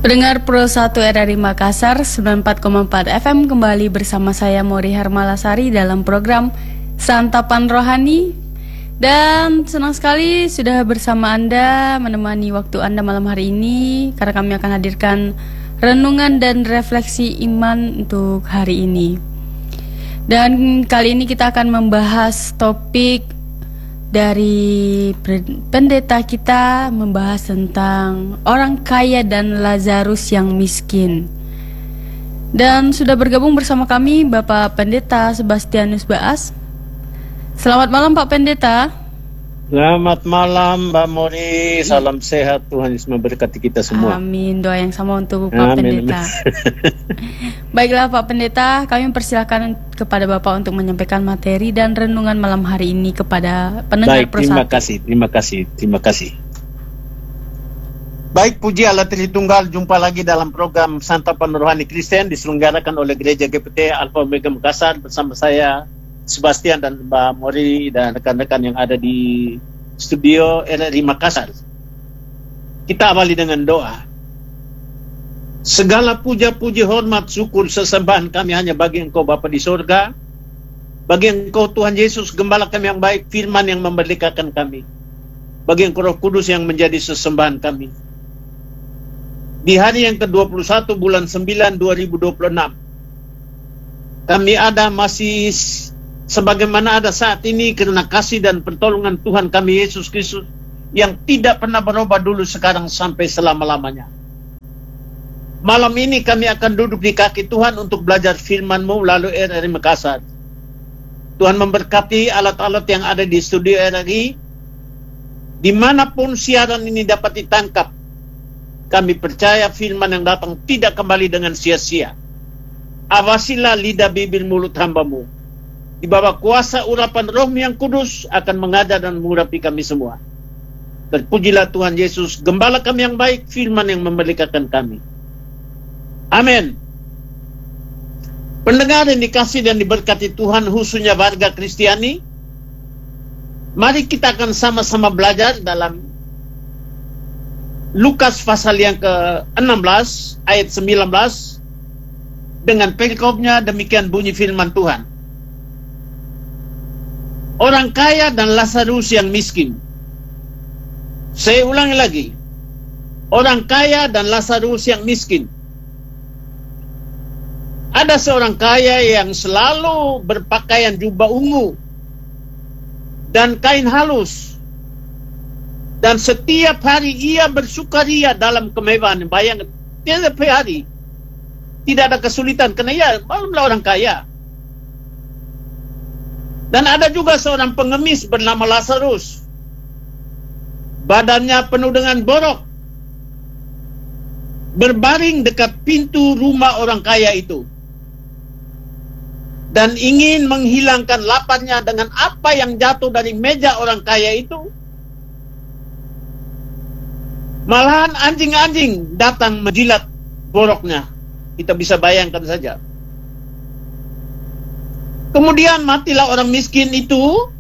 Pendengar Pro 1 RRI Makassar 94,4 FM kembali bersama saya Mori Hermalasari dalam program Santapan Rohani. Dan senang sekali sudah bersama Anda menemani waktu Anda malam hari ini, karena kami akan hadirkan renungan dan refleksi iman untuk hari ini. Dan kali ini kita akan membahas topik dari pendeta kita, membahas tentang orang kaya dan Lazarus yang miskin. Dan sudah bergabung bersama kami Bapak Pendeta Sebastianus Baas. Selamat malam Pak Pendeta. Selamat malam Mbak Mori, salam sehat, Tuhan Yesus memberkati kita semua. Amin, doa yang sama untuk Pak Pendeta. Baiklah Pak Pendeta, kami persilakan kepada Bapak untuk menyampaikan materi dan renungan malam hari ini kepada pendengar Pro 1. Terima kasih. Baik, puji Allah Tritunggal, jumpa lagi dalam program Santapan Rohani Kristen diselenggarakan oleh Gereja GPT Alpha Omega Makassar bersama saya Sebastian dan Mbak Mori dan rekan-rekan yang ada di studio RRI Makassar. Kita awali dengan doa. Segala puja-puji, hormat, syukur, sesembahan kami hanya bagi Engkau Bapa di sorga, bagi Engkau Tuhan Yesus, Gembala kami yang baik, firman yang memerdekakan kami, bagi Engkau Roh Kudus yang menjadi sesembahan kami. Di hari yang ke-21 bulan 9 2026, kami ada masih sebagaimana ada saat ini karena kasih dan pertolongan Tuhan kami Yesus Kristus yang tidak pernah berubah dulu, sekarang, sampai selama-lamanya. Malam ini kami akan duduk di kaki Tuhan untuk belajar firman-Mu lalu RRI Makassar. Tuhan memberkati alat-alat yang ada di studio RRI, dimanapun siaran ini dapat ditangkap. Kami percaya firman yang datang tidak kembali dengan sia-sia. Awasilah lidah bibir mulut hamba-Mu. Di bawah kuasa urapan Roh-Mu yang kudus akan mengajar dan mengurapi kami semua. Terpujilah Tuhan Yesus, Gembala kami yang baik, firman yang memerdekakan kami. Amin. Pendengar yang dikasih dan diberkati Tuhan, khususnya warga Kristiani, mari kita akan sama-sama belajar dalam Lukas pasal yang ke-16 ayat 19 dengan perikopnya demikian bunyi firman Tuhan. Orang kaya dan Lazarus yang miskin. Saya ulangi lagi. Orang kaya dan Lazarus yang miskin. Ada seorang kaya yang selalu berpakaian jubah ungu dan kain halus, dan setiap hari ia bersukaria dalam kemewahan. Bayangkan, tiap hari tidak ada kesulitan, karena ia maklumlah orang kaya. Dan ada juga seorang pengemis bernama Lazarus. Badannya penuh dengan borok, berbaring dekat pintu rumah orang kaya itu, dan ingin menghilangkan laparnya dengan apa yang jatuh dari meja orang kaya itu. Malahan anjing-anjing datang menjilat boroknya. Kita bisa bayangkan saja. Kemudian matilah orang miskin itu,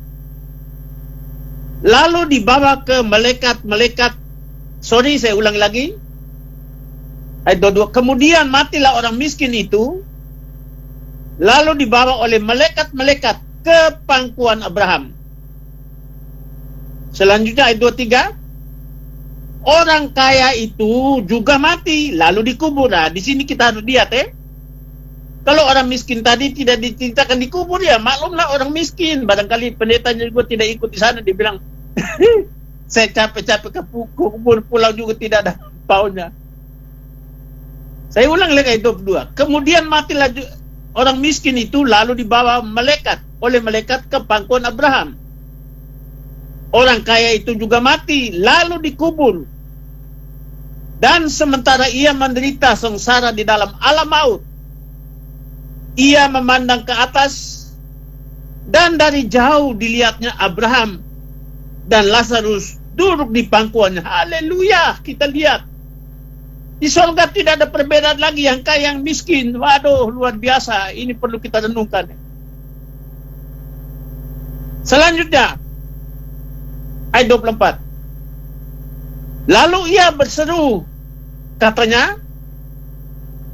lalu dibawa ke malaikat-malaikat. Saya ulang lagi. Ayat 22. Kemudian matilah orang miskin itu, lalu dibawa oleh malaikat-malaikat ke pangkuan Abraham. Selanjutnya ayat 23. Orang kaya itu juga mati, lalu dikubur. Nah, di sini kita harus lihat Kalau orang miskin tadi tidak diceritakan dikubur, ya maklumlah orang miskin. Barangkali pendetanya juga tidak ikut di sana, dia bilang, saya capek-capek ke kubur, pulang juga tidak ada paunya. Saya ulang lagi ayat 22. Kemudian matilah orang miskin itu, lalu dibawa oleh malaikat ke pangkuan Abraham. Orang kaya itu juga mati, lalu dikubur. Dan sementara ia menderita sengsara di dalam alam maut, ia memandang ke atas, dan dari jauh dilihatnya Abraham dan Lazarus duduk di pangkuannya. Haleluya, kita lihat. Di surga tidak ada perbedaan lagi, yang kaya yang miskin. Waduh, luar biasa. Ini perlu kita renungkan. Selanjutnya, ayat 24. Lalu ia berseru, katanya,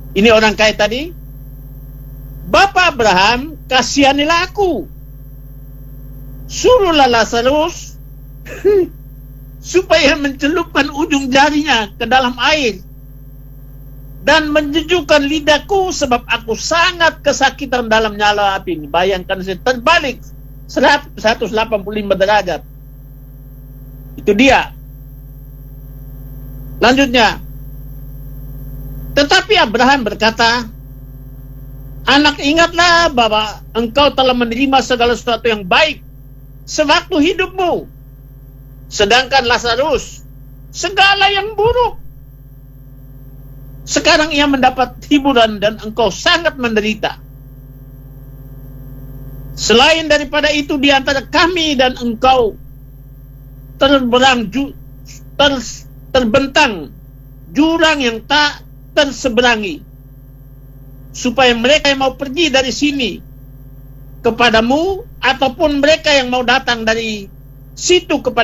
Ini orang kaya tadi, Bapak Abraham, kasihanilah aku. Suruhlah Lazarus supaya mencelupkan ujung jarinya ke dalam air dan menjejukkan lidahku, sebab aku sangat kesakitan dalam nyala api ini. Bayangkan, saya terbalik 185 derajat. Itu dia. Lanjutnya, tetapi Abraham berkata, anak, ingatlah bahwa engkau telah menerima segala sesuatu yang baik sewaktu hidupmu, sedangkan Lazarus segala yang buruk. Sekarang ia mendapat hiburan dan engkau sangat menderita. Selain daripada itu, di antara kami dan engkau terbentang jurang yang tak terseberangi, supaya mereka yang mau pergi dari sini kepadamu, ataupun mereka yang mau datang dari situ kepada